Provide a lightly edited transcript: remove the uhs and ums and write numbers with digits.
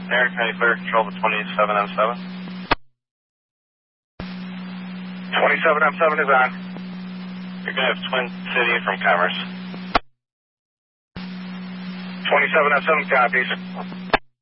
Aaron County Clear Control to 27M7. 27M7 is on. You're going to have Twin City from Commerce. 27M7 copies.